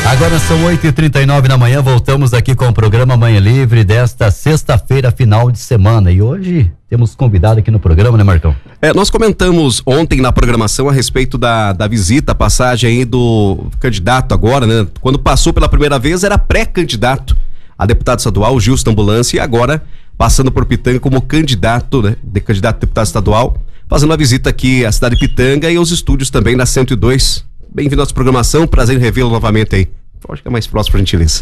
Agora são 8h39 da manhã, voltamos aqui com o programa Manhã Livre desta sexta-feira, final de semana. E hoje temos convidado aqui no programa, né, Marcão? Nós comentamos ontem na programação a respeito da visita, a passagem aí do candidato agora, né? Quando passou pela primeira vez era pré-candidato a deputado estadual, Gilson Ambulância, e agora passando por Pitanga como candidato, né? Candidato a deputado estadual, fazendo a visita aqui à cidade de Pitanga e aos estúdios também na 102. Bem-vindo à nossa programação, prazer em revê-lo novamente aí. Acho que é mais próximo, por gentileza.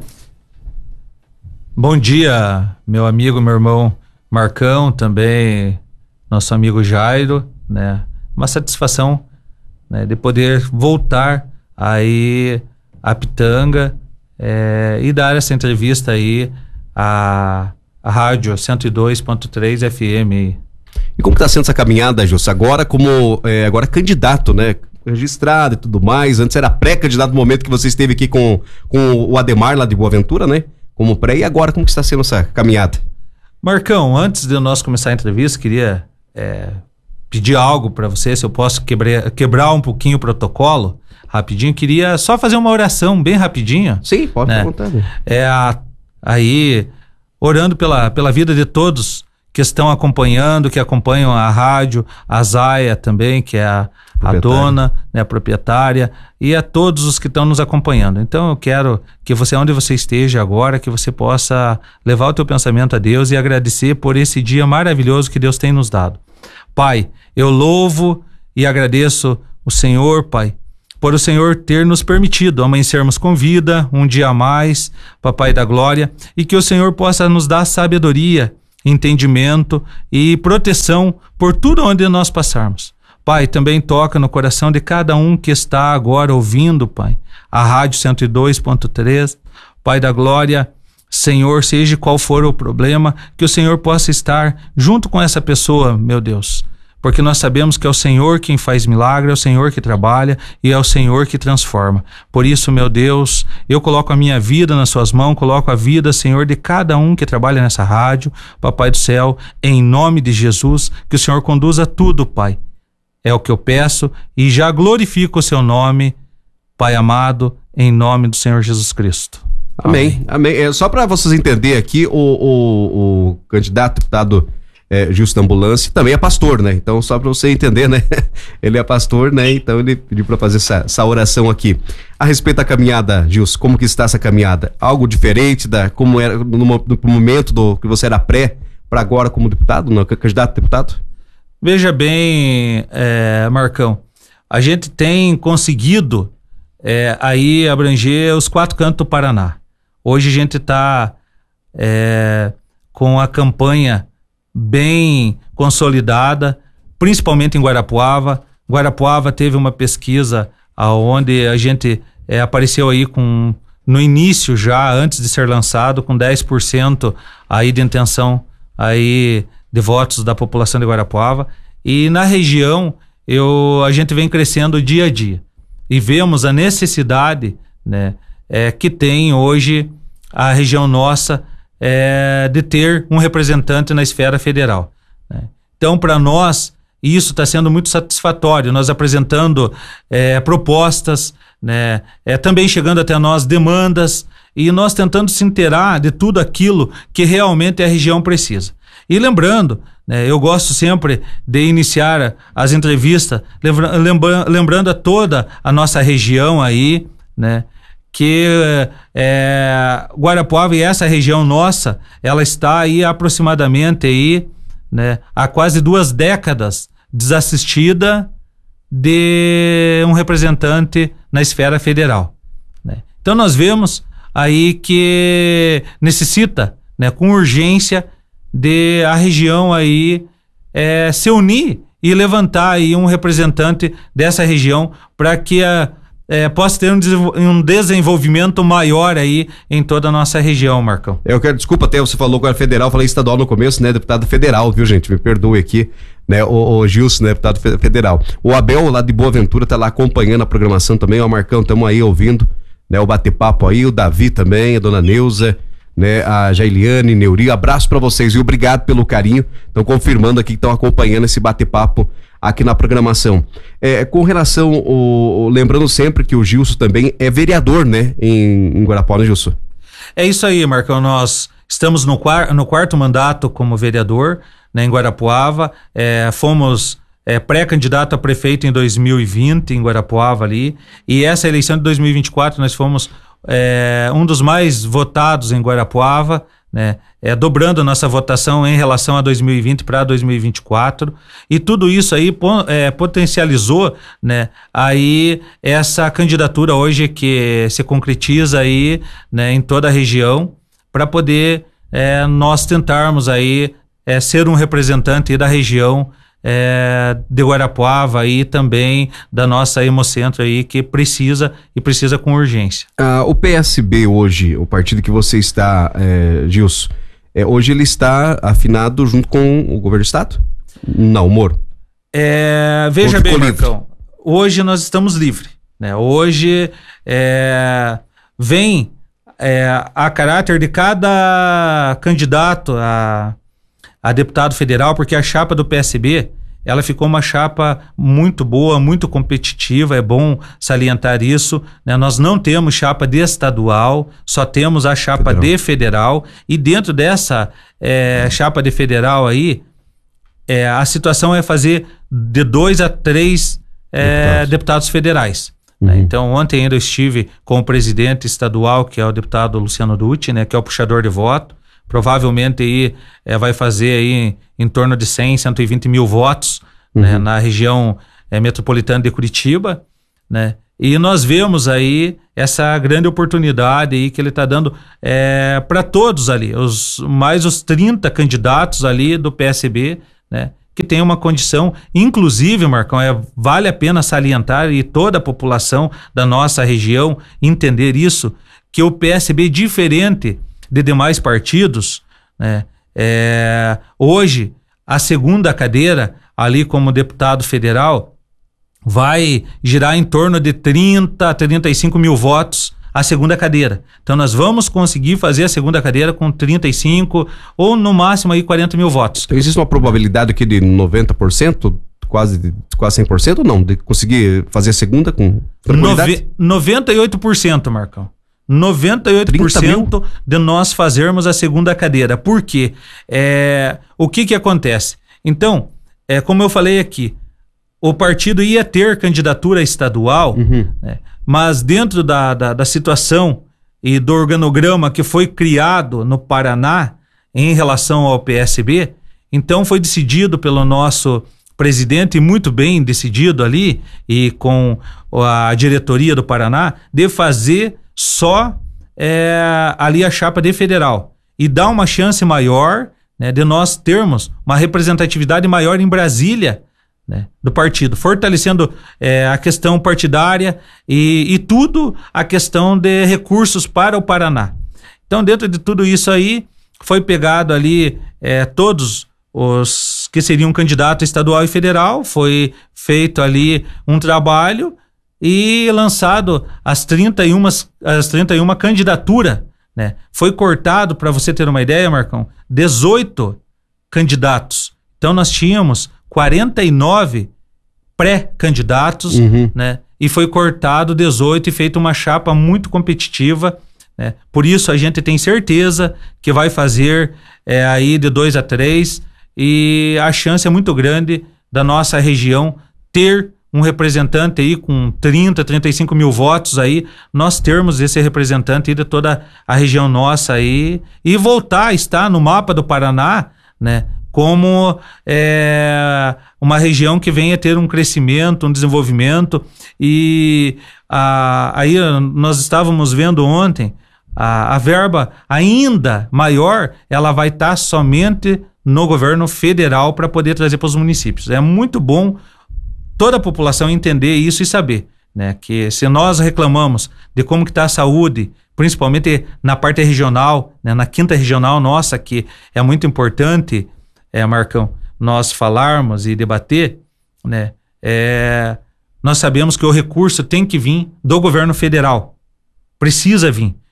Bom dia, meu amigo, meu irmão Marcão, também nosso amigo Jairo, né? Uma satisfação, né, de poder voltar aí a Pitanga e dar essa entrevista aí à rádio 102.3 FM. E como está sendo essa caminhada, Gilson? Agora agora candidato, né? Registrado e tudo mais. Antes era pré-candidato, no momento que você esteve aqui com o Ademar lá de Boa Ventura, né? Como pré, e agora como que está sendo essa caminhada? Marcão, antes de nós começar a entrevista, queria pedir algo para você, se eu posso quebrar um pouquinho o protocolo, rapidinho. Queria só fazer uma oração bem rapidinho. Sim, pode, né? Ficar à vontade. Aí, orando pela vida de todos que estão acompanhando, que acompanham a rádio, a Zaya também, que é a dona, né, a proprietária, e a todos os que estão nos acompanhando. Então eu quero que você, onde você esteja agora, que você possa levar o teu pensamento a Deus e agradecer por esse dia maravilhoso que Deus tem nos dado. Pai, eu louvo e agradeço o Senhor, Pai, por o Senhor ter nos permitido amanhecermos com vida, um dia a mais, Papai da Glória, e que o Senhor possa nos dar sabedoria, entendimento e proteção por tudo onde nós passarmos. Pai, também toca no coração de cada um que está agora ouvindo, Pai, a rádio 102.3, Pai da Glória, Senhor, seja qual for o problema, que o Senhor possa estar junto com essa pessoa, meu Deus, porque nós sabemos que é o Senhor quem faz milagre, é o Senhor que trabalha e é o Senhor que transforma. Por isso, meu Deus, eu coloco a minha vida nas suas mãos, coloco a vida, Senhor, de cada um que trabalha nessa rádio, Papai do céu, em nome de Jesus, que o Senhor conduza tudo, Pai. É o que eu peço e já glorifico o seu nome, Pai amado, em nome do Senhor Jesus Cristo. Amém. Amém. Só para vocês entenderem aqui, o candidato deputado Gilson Ambulância também é pastor, né? Então, só para você entender, né? Ele é pastor, né? Então, ele pediu para fazer essa oração aqui. A respeito da caminhada, Gilson, como que está essa caminhada? Algo diferente como era no momento que você era pré, para agora como deputado, no candidato a deputado? Veja bem, Marcão, a gente tem conseguido aí abranger os 4 cantos do Paraná. Hoje a gente está com a campanha bem consolidada, principalmente em Guarapuava. Guarapuava teve uma pesquisa onde a gente apareceu aí no início já, antes de ser lançado, com 10% aí de intenção aí de votos da população de Guarapuava, e na região a gente vem crescendo dia a dia e vemos a necessidade, né, que tem hoje a região nossa de ter um representante na esfera federal, né? Então, para nós, isso está sendo muito satisfatório, nós apresentando propostas, né, também chegando até nós demandas, e nós tentando se inteirar de tudo aquilo que realmente a região precisa. E lembrando, né, eu gosto sempre de iniciar as entrevistas lembrando a toda a nossa região aí, né, que Guarapuava e essa região nossa, ela está aí aproximadamente aí, né, há quase 2 décadas desassistida de um representante na esfera federal, né? Então nós vemos aí que necessita, né, com urgência, de a região aí se unir e levantar aí um representante dessa região para que possa ter um desenvolvimento maior aí em toda a nossa região, Marcão. Eu quero, desculpa, até você falou agora federal, falei estadual no começo, né? Deputado federal, viu, gente? Me perdoe aqui, né? O Gilson, né? Deputado federal. O Abel, lá de Boa Ventura, tá lá acompanhando a programação também. O Marcão, estamos aí ouvindo, né? O bate-papo aí, o Davi também, a dona Neuza, né? A Jailiane, Neuri, abraço para vocês e obrigado pelo carinho. Estão confirmando aqui que estão acompanhando esse bate-papo aqui na programação. Com relação, lembrando sempre que o Gilson também é vereador, né? Em Guarapuava, né, Gilson? É isso aí, Marcão. Nós estamos no quarto mandato como vereador, né, em Guarapuava. Fomos pré-candidato a prefeito em 2020 em Guarapuava ali. E essa eleição de 2024 nós fomos um dos mais votados em Guarapuava, né? Dobrando a nossa votação em relação a 2020 para 2024, e tudo isso aí potencializou, né, aí essa candidatura hoje que se concretiza aí, né, em toda a região, para poder nós tentarmos aí ser um representante da região de Guarapuava e também da nossa Hemocentro aí, que precisa com urgência. O PSB hoje, o partido que você está, Gilson, hoje ele está afinado junto com o governo do estado? Não, Moro. Veja bem, Marcão, hoje nós estamos livres, né? Hoje vem a caráter de cada candidato a deputado federal, porque a chapa do PSB, ela ficou uma chapa muito boa, muito competitiva, é bom salientar isso, né? Nós não temos chapa de estadual, só temos a chapa de federal, e dentro dessa chapa de federal aí, a situação é fazer de 2 a 3 deputados federais. Uhum. Né? Então, ontem ainda eu estive com o presidente estadual, que é o deputado Luciano Dutti, né, que é o puxador de voto. Provavelmente aí vai fazer aí em torno de 100, 120 mil votos, né, na região metropolitana de Curitiba, né? E nós vemos aí essa grande oportunidade aí que ele está dando para todos ali, os 30 candidatos ali do PSB, né, que tem uma condição, inclusive, Marcão, vale a pena salientar, e toda a população da nossa região entender isso, que o PSB, diferente de demais partidos, né, hoje a segunda cadeira ali como deputado federal vai girar em torno de 30 a 35 mil votos a segunda cadeira. Então nós vamos conseguir fazer a segunda cadeira com 35 ou no máximo aí 40 mil votos. Então existe uma probabilidade aqui de 90%, quase 100% ou não, de conseguir fazer a segunda com tranquilidade? 98%, Marcão. 98% de nós fazermos a segunda cadeira. Por quê? O que acontece? Então, como eu falei aqui, o partido ia ter candidatura estadual, né, mas dentro da situação e do organograma que foi criado no Paraná em relação ao PSB, então foi decidido pelo nosso presidente, muito bem decidido ali, e com a diretoria do Paraná, de fazer só ali a chapa de federal e dar uma chance maior, né, de nós termos uma representatividade maior em Brasília, né, do partido, fortalecendo a questão partidária e tudo a questão de recursos para o Paraná. Então, dentro de tudo isso aí, foi pegado ali todos os que seriam candidato estadual e federal, foi feito ali um trabalho e lançado as 31 candidaturas, né? Foi cortado, para você ter uma ideia, Marcão, 18 candidatos. Então nós tínhamos 49 pré-candidatos, né? E foi cortado 18 e feito uma chapa muito competitiva, né? Por isso a gente tem certeza que vai fazer aí de 2 a 3, e a chance é muito grande da nossa região ter um representante aí com 30, 35 mil votos aí, nós termos esse representante aí de toda a região nossa aí, e voltar a estar no mapa do Paraná, né, como uma região que venha ter um crescimento, um desenvolvimento. E aí nós estávamos vendo ontem, a verba ainda maior, ela vai estar somente no governo federal para poder trazer para os municípios. É muito bom toda a população entender isso e saber, né, que se nós reclamamos de como que está a saúde, principalmente na parte regional, né, na 5ª regional nossa, que é muito importante, Marcão, nós falarmos e debater, né, nós sabemos que o recurso tem que vir do governo federal, precisa vir.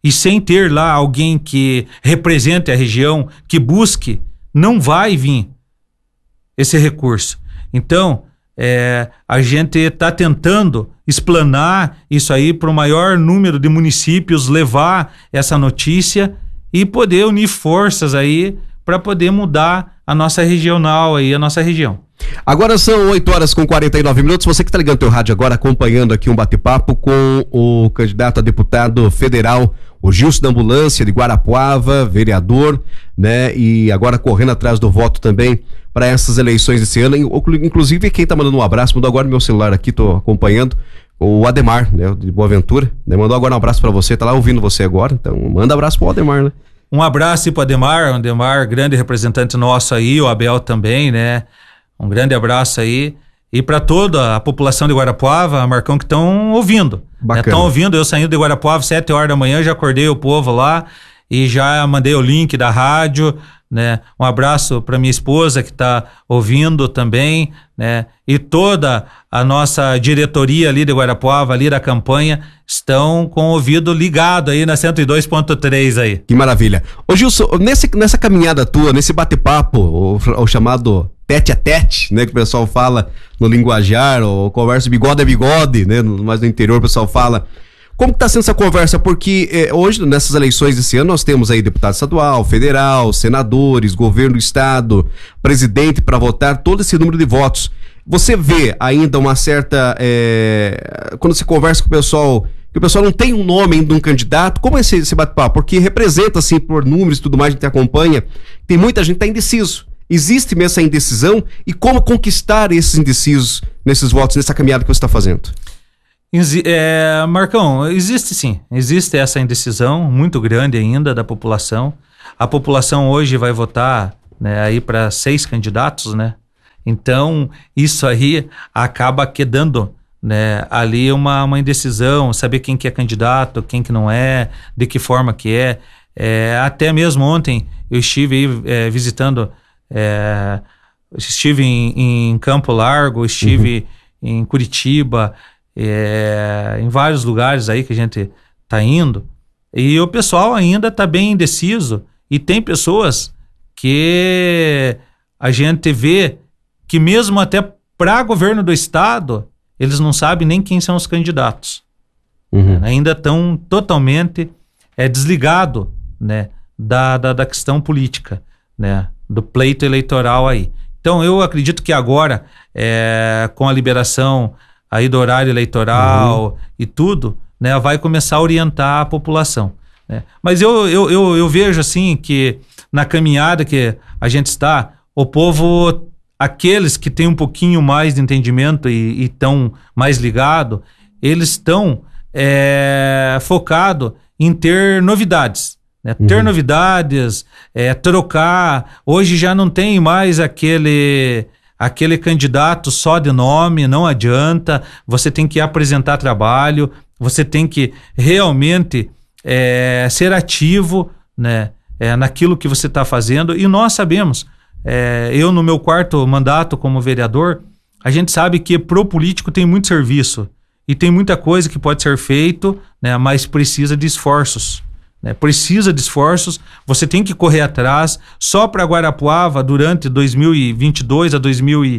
e sem ter lá alguém que represente a região, que busque, não vai vir esse recurso. Então, a gente está tentando explanar isso aí para o maior número de municípios, levar essa notícia e poder unir forças aí para poder mudar a nossa regional aí, a nossa região. Agora são 8h49. Você que está ligando o teu rádio agora, acompanhando aqui um bate-papo com o candidato a deputado federal, o Gilson da Ambulância de Guarapuava, vereador, né? E agora correndo atrás do voto também para essas eleições esse ano. Inclusive, quem tá mandando um abraço, mandou agora meu celular aqui, tô acompanhando, o Ademar, né? De Boa Ventura, né? Mandou agora um abraço para você, tá lá ouvindo você agora, então manda abraço pro Ademar, né? Um abraço para o Ademar, grande representante nosso aí, o Abel também, né? Um grande abraço aí. E para toda a população de Guarapuava, Marcão, que estão ouvindo. Estão ouvindo, eu saindo de Guarapuava 7h da manhã, já acordei o povo lá e já mandei o link da rádio, né? Um abraço para minha esposa que está ouvindo também, né? E toda a nossa diretoria ali de Guarapuava, ali da campanha, estão com o ouvido ligado aí na 102.3 aí. Que maravilha. Ô Gilson, nessa caminhada tua, nesse bate-papo, o chamado tete a tete, né, que o pessoal fala no linguajar, ou conversa bigode a bigode, né, mais no interior o pessoal fala. Como que tá sendo essa conversa? Porque hoje, nessas eleições desse ano, nós temos aí deputado estadual, federal, senadores, governo do estado, presidente para votar, todo esse número de votos. Você vê ainda uma certa... quando você conversa com o pessoal, que o pessoal não tem um nome ainda de um candidato, como é esse bate-papo? Porque representa, assim, por números e tudo mais, a gente acompanha, tem muita gente que tá indeciso. Existe mesmo essa indecisão e como conquistar esses indecisos nesses votos, nessa caminhada que você está fazendo? Marcão, existe essa indecisão muito grande ainda da população. A população hoje vai votar, né, aí para 6 candidatos, né? Então isso aí acaba quedando, né, ali uma indecisão, saber quem que é candidato, quem que não é, de que forma que é. Até mesmo ontem eu estive aí, visitando, estive em Campo Largo, estive em Curitiba, em vários lugares aí que a gente tá indo, e o pessoal ainda tá bem indeciso, e tem pessoas que a gente vê que mesmo até para governo do estado, eles não sabem nem quem são os candidatos. Ainda estão totalmente desligado, né, da questão política, né, do pleito eleitoral aí. Então eu acredito que agora, com a liberação aí do horário eleitoral e tudo, né, vai começar a orientar a população, né? Mas eu vejo assim que na caminhada que a gente está, o povo, aqueles que têm um pouquinho mais de entendimento e estão mais ligados, eles estão focados em ter novidades, né? Ter novidades, trocar. Hoje já não tem mais aquele candidato só de nome, não adianta. Você tem que apresentar trabalho, você tem que realmente ser ativo, né, naquilo que você está fazendo. E nós sabemos, eu no meu 4º mandato como vereador, a gente sabe que pro político tem muito serviço e tem muita coisa que pode ser feito, né, mas precisa de esforços. Precisa de esforços, você tem que correr atrás. Só para Guarapuava, durante 2022 a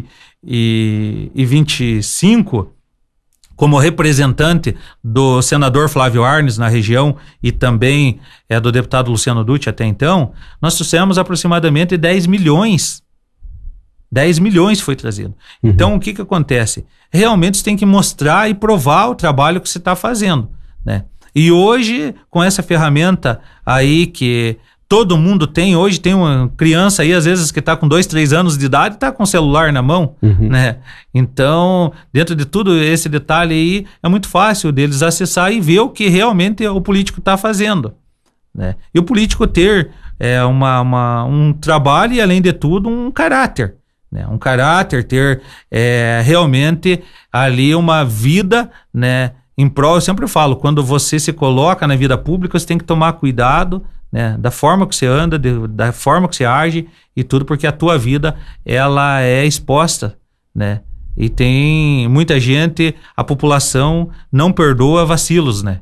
2025, como representante do senador Flávio Arnes na região e também do deputado Luciano Dutti até então, nós trouxemos aproximadamente 10 milhões. 10 milhões foi trazido. Então o que acontece? Realmente você tem que mostrar e provar o trabalho que você está fazendo, né? E hoje, com essa ferramenta aí que todo mundo tem, hoje tem uma criança aí, às vezes, que está com 2, 3 anos de idade, está com o celular na mão, né? Então, dentro de tudo esse detalhe aí, é muito fácil deles acessar e ver o que realmente o político está fazendo, né? E o político ter um trabalho e, além de tudo, um caráter, né? Um caráter, ter realmente ali uma vida, né, em prol. Eu sempre falo, quando você se coloca na vida pública, você tem que tomar cuidado, né, da forma que você anda, da forma que você age e tudo, porque a tua vida, ela é exposta, né? E tem muita gente, a população não perdoa vacilos, né?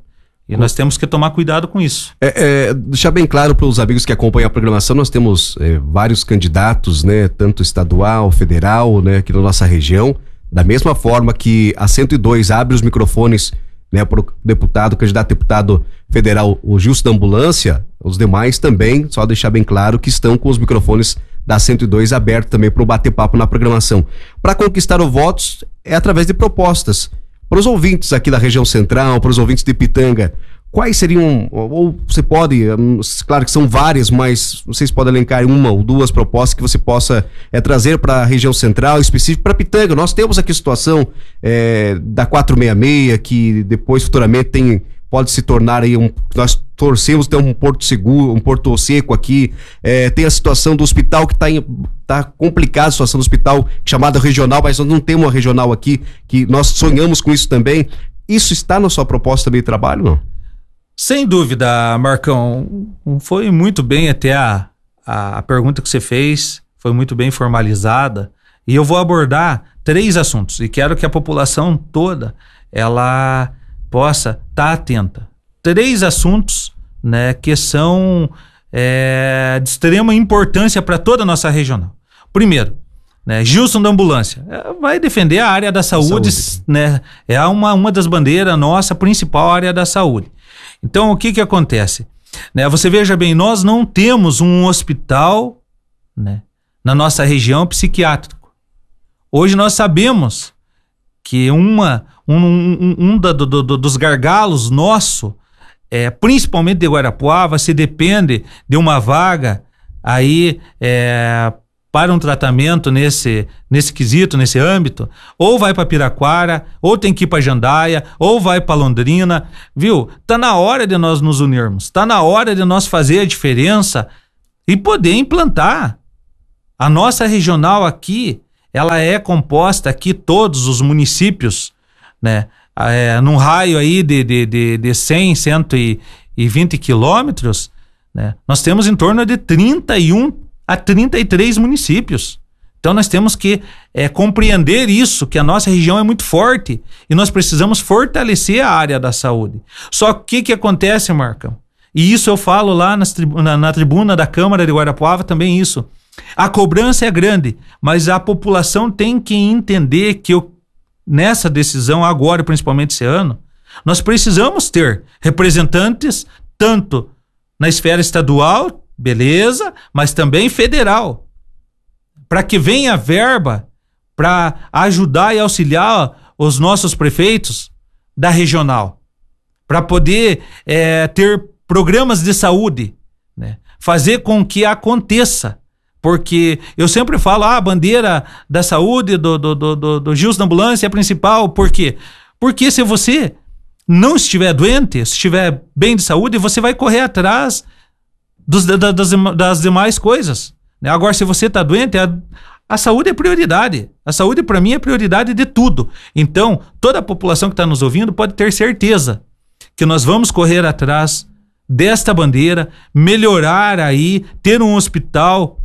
E nós temos que tomar cuidado com isso. Deixar bem claro para os amigos que acompanham a programação, nós temos vários candidatos, né, tanto estadual, federal, né, aqui na nossa região. Da mesma forma que a 102 abre os microfones, né, para o candidato a deputado federal, o Gilson da Ambulância, os demais também, só deixar bem claro que estão com os microfones da 102 abertos também para o bater-papo na programação. Para conquistar os votos é através de propostas. Para os ouvintes aqui da região central, para os ouvintes de Pitanga, quais seriam, ou você pode, claro que são várias, mas vocês podem elencar uma ou duas propostas que você possa trazer para a região central, específico para Pitanga. Nós temos aqui a situação da 466, que depois futuramente pode se tornar aí nós torcemos ter um porto seguro, um porto seco aqui. Tem a situação do hospital que tá complicada, a situação do hospital chamada regional, mas nós não temos uma regional aqui, que nós sonhamos com isso também. Isso está na sua proposta de trabalho, não? Sem dúvida, Marcão. Foi muito bem até a pergunta que você fez, foi muito bem formalizada, e eu vou abordar 3 assuntos, e quero que a população toda, ela possa estar atenta. 3 assuntos, né, que são de extrema importância para toda a nossa regional. Primeiro, né, Gilson da Ambulância vai defender a área da saúde. Né, é uma das bandeiras nossa principal, área da saúde. Então, o que acontece? Né, você veja bem, nós não temos um hospital, né, na nossa região psiquiátrico. Hoje nós sabemos que dos gargalos nosso, principalmente de Guarapuava, se depende de uma vaga aí para um tratamento nesse quesito, nesse âmbito, ou vai para Piraquara, ou tem que ir para Jandaia, ou vai para Londrina, viu? Tá na hora de nós nos unirmos, tá na hora de nós fazer a diferença e poder implantar. A nossa regional aqui, ela é composta aqui, todos os municípios, né, num raio aí de 100, 120 quilômetros, né, nós temos em torno de 31 a 33 municípios. Então nós temos que compreender isso, que a nossa região é muito forte e nós precisamos fortalecer a área da saúde. Só que o que acontece, Marcão? E isso eu falo lá na tribuna da Câmara de Guarapuava também isso. A cobrança é grande, mas a população tem que entender que nessa decisão agora, principalmente esse ano, nós precisamos ter representantes tanto na esfera estadual, beleza, mas também federal, para que venha verba para ajudar e auxiliar os nossos prefeitos da regional, para poder ter programas de saúde, né? Fazer com que aconteça. Porque eu sempre falo, a bandeira da saúde do Gilson da Ambulância é a principal. Por quê? Porque se você não estiver doente, se estiver bem de saúde, você vai correr atrás das demais coisas. Agora, se você está doente, a saúde é prioridade. A saúde, para mim, é prioridade de tudo. Então, toda a população que está nos ouvindo pode ter certeza que nós vamos correr atrás desta bandeira, melhorar aí, ter um hospital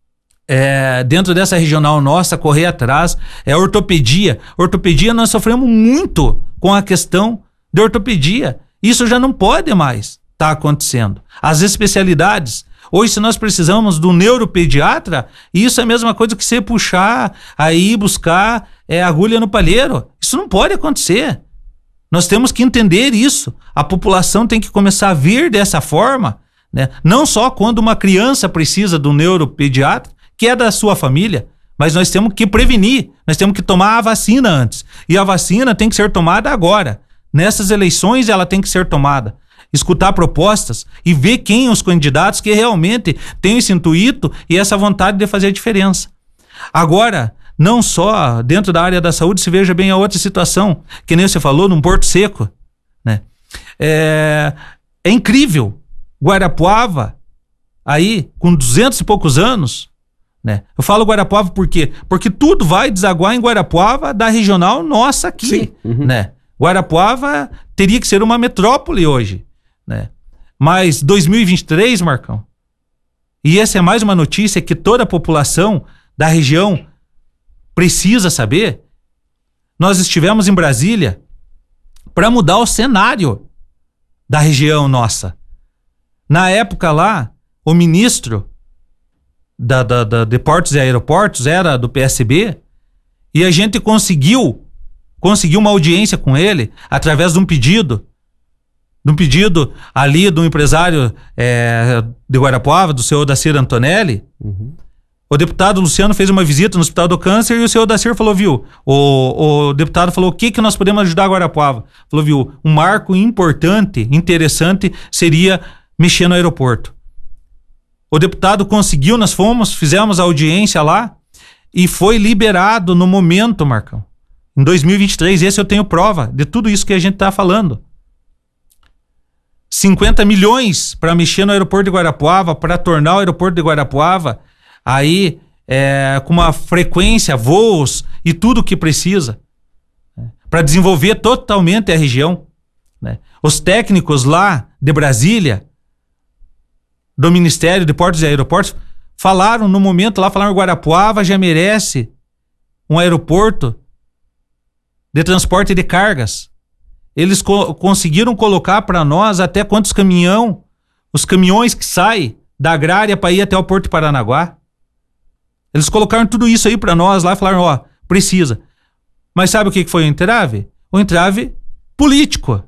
dentro dessa regional nossa, correr atrás. Ortopedia. Ortopedia, nós sofremos muito com a questão de ortopedia. Isso já não pode mais estar acontecendo. As especialidades. Hoje, se nós precisamos do neuropediatra, isso é a mesma coisa que você puxar aí, buscar agulha no palheiro. Isso não pode acontecer. Nós temos que entender isso. A população tem que começar a vir dessa forma, né? Não só quando uma criança precisa do neuropediatra, que é da sua família, mas nós temos que prevenir, nós temos que tomar a vacina antes. E a vacina tem que ser tomada agora. Nessas eleições ela tem que ser tomada. Escutar propostas e ver quem os candidatos que realmente têm esse intuito e essa vontade de fazer a diferença. Agora, não só dentro da área da saúde, se veja bem a outra situação, que nem você falou, num Porto Seco, né? É incrível. Guarapuava, aí, com 200 e poucos anos, né? Eu falo Guarapuava por quê? Porque tudo vai desaguar em Guarapuava da regional nossa aqui. Sim. Uhum. Né? Guarapuava teria que ser uma metrópole hoje, né? Mas 2023, Marcão, e essa é mais uma notícia que toda a população da região precisa saber. Nós estivemos em Brasília para mudar o cenário da região nossa. Na época lá, o ministro de Portos e Aeroportos era do PSB, e a gente conseguiu uma audiência com ele através de um pedido ali do empresário de Guarapuava, do senhor Odacir Antonelli. O deputado Luciano fez uma visita no Hospital do Câncer e o senhor Odacir falou, viu, o deputado falou, o que nós podemos ajudar Guarapuava? Falou, viu, um marco importante, interessante, seria mexer no aeroporto. O deputado conseguiu, nós fizemos a audiência lá e foi liberado no momento, Marcão. Em 2023, esse eu tenho prova de tudo isso que a gente está falando. 50 milhões para mexer no aeroporto de Guarapuava, para tornar o aeroporto de Guarapuava aí com uma frequência, voos e tudo o que precisa, para desenvolver totalmente a região, né? Os técnicos lá de Brasília, do Ministério de Portos e Aeroportos, falaram no momento lá, falaram que Guarapuava já merece um aeroporto de transporte de cargas. Eles conseguiram colocar para nós até quantos os caminhões que saem da agrária para ir até o Porto de Paranaguá. Eles colocaram tudo isso aí para nós lá e falaram, precisa. Mas sabe o que foi o entrave? O entrave político.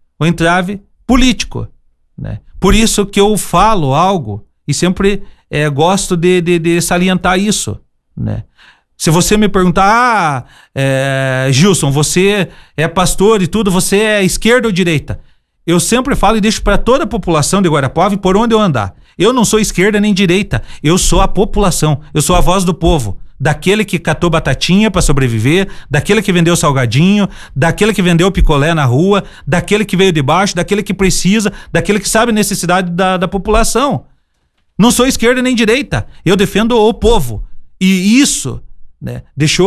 Né? Por isso que eu falo algo e sempre gosto de salientar isso, né? Se você me perguntar, Gilson, você é pastor e tudo, você é esquerda ou direita? Eu sempre falo e deixo para toda a população de Guarapuava e por onde eu andar. Eu não sou esquerda nem direita, eu sou a população, eu sou a voz do povo. Daquele que catou batatinha para sobreviver, daquele que vendeu salgadinho, daquele que vendeu picolé na rua, daquele que veio de baixo, daquele que precisa, daquele que sabe a necessidade da população. Não sou esquerda nem direita, eu defendo o povo. E isso, né, deixou